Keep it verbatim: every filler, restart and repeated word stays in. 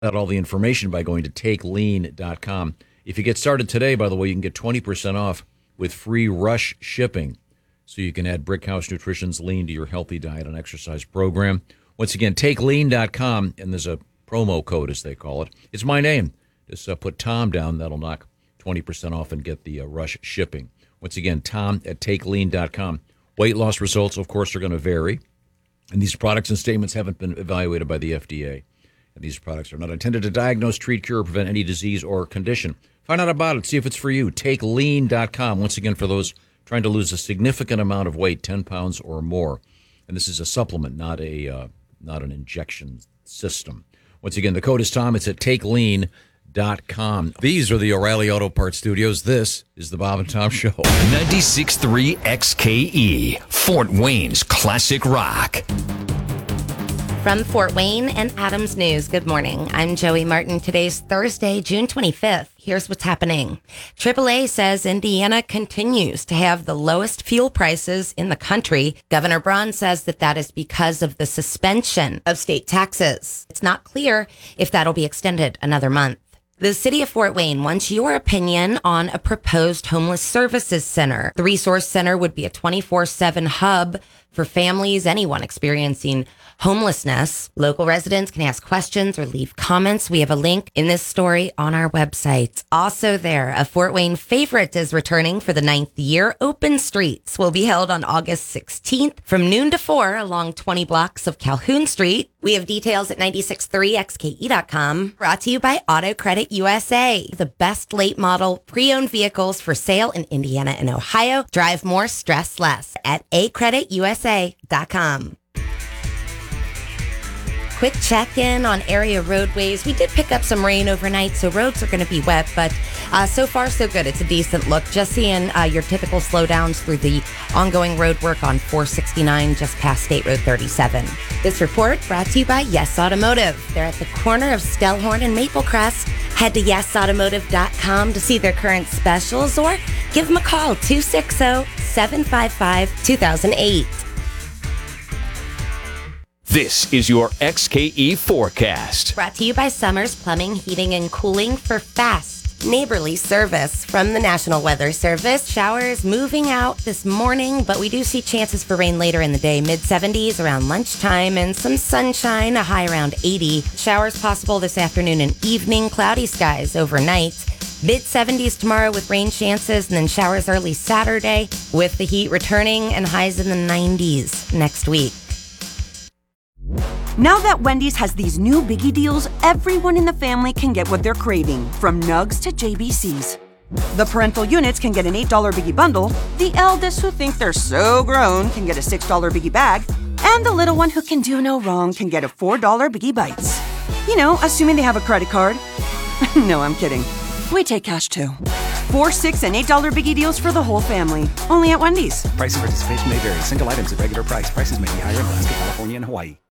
out all the information by going to take lean dot com. If you get started today, by the way, you can get twenty percent off with free rush shipping. So you can add Brickhouse Nutrition's Lean to your healthy diet and exercise program. Once again, take lean dot com, and there's a promo code, as they call it. It's my name. Just uh, put Tom down. That'll knock twenty percent off and get the uh, rush shipping. Once again, Tom at take lean dot com. Weight loss results, of course, are going to vary. And these products and statements haven't been evaluated by the F D A. And these products are not intended to diagnose, treat, cure, or prevent any disease or condition. Find out about it. See if it's for you. take lean dot com. Once again, for those trying to lose a significant amount of weight, ten pounds or more. And this is a supplement, not a uh, not an injection system. Once again, the code is Tom. It's at take lean dot com. These are the O'Reilly Auto Parts Studios. This is the Bob and Tom Show. ninety-six point three X K E, Fort Wayne's classic rock. From Fort Wayne and Adams News, good morning. I'm Joey Martin. Today's Thursday, June twenty-fifth. Here's what's happening. triple A says Indiana continues to have the lowest fuel prices in the country. Governor Braun says that that is because of the suspension of state taxes. It's not clear if that'll be extended another month. The city of Fort Wayne wants your opinion on a proposed homeless services center. The resource center would be a twenty-four seven hub for families, anyone experiencing homelessness. Local residents can ask questions or leave comments. We have a link in this story on our website. Also there, a Fort Wayne favorite is returning for the ninth year. Open Streets will be held on August sixteenth from noon to four along twenty blocks of Calhoun Street. We have details at ninety-six point three X K E dot com. Brought to you by Auto Credit U S A. The best late model pre-owned vehicles for sale in Indiana and Ohio. Drive more, stress less at a credit u s a dot com. Quick check-in on area roadways. We did pick up some rain overnight, so roads are going to be wet, but uh, so far so good. It's a decent look. Just seeing uh, your typical slowdowns through the ongoing road work on four sixty-nine just past State Road thirty-seven. This report brought to you by Yes Automotive. They're at the corner of Stellhorn and Maple Crest. Head to yes automotive dot com to see their current specials or give them a call, two six zero, seven five five, two thousand eight. This is your X K E forecast. Brought to you by Summers Plumbing, Heating, and Cooling for fast, neighborly service from the National Weather Service. Showers moving out this morning, but we do see chances for rain later in the day. mid seventies around lunchtime and some sunshine, a high around eighty. Showers possible this afternoon and evening. Cloudy skies overnight. mid seventies tomorrow with rain chances, and then showers early Saturday with the heat returning and highs in the nineties next week. Now that Wendy's has these new biggie deals, everyone in the family can get what they're craving, from nugs to J B Cs. The parental units can get an eight dollar biggie bundle, the eldest who think they're so grown can get a six dollar biggie bag, and the little one who can do no wrong can get a four dollar biggie bites. You know, assuming they have a credit card. No, I'm kidding. We take cash too. Four, six, and eight dollar biggie deals for the whole family. Only at Wendy's. Price and participation may vary. Single items at regular price. Prices may be higher in Alaska, California, and Hawaii.